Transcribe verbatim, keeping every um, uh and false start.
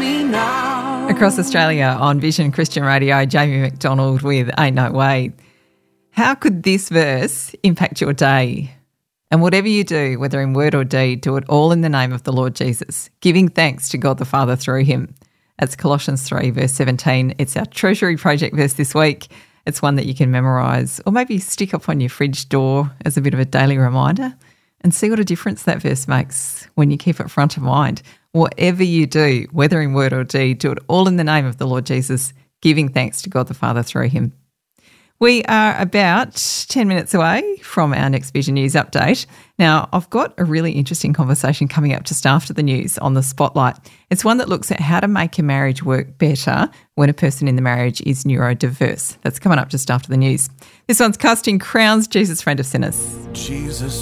me now. Across Australia on Vision Christian Radio, Jamie McDonald with Ain't No Way. How could this verse impact your day? And whatever you do, whether in word or deed, do it all in the name of the Lord Jesus, giving thanks to God the Father through him. That's Colossians three, verse seventeen. It's our Treasury Project verse this week. It's one that you can memorise or maybe stick up on your fridge door as a bit of a daily reminder and see what a difference that verse makes when you keep it front of mind. Whatever you do, whether in word or deed, do it all in the name of the Lord Jesus, giving thanks to God the Father through him. We are about ten minutes away from our next Vision News update. Now, I've got a really interesting conversation coming up just after the news on the Spotlight. It's one that looks at how to make a marriage work better when a person in the marriage is neurodiverse. That's coming up just after the news. This one's Casting Crowns, Jesus Friend of Sinners. Jesus